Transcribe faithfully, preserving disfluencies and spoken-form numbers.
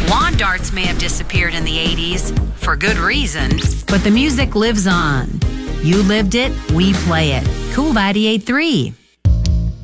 Lawn darts may have disappeared in the eighties, for good reason, but the music lives on. You lived it, we play it. Cool ninety-eight point three.